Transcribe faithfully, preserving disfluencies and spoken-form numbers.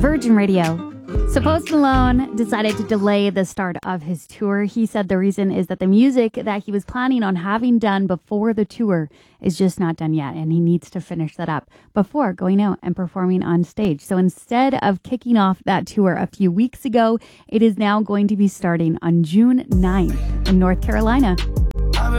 Virgin Radio. So Post Malone decided to delay the start of his tour. He said the reason is that the music that he was planning on having done before the tour is just not done yet, and he needs to finish that up before going out and performing on stage. So instead of kicking off that tour a few weeks ago, it is now going to be starting on June ninth in North Carolina.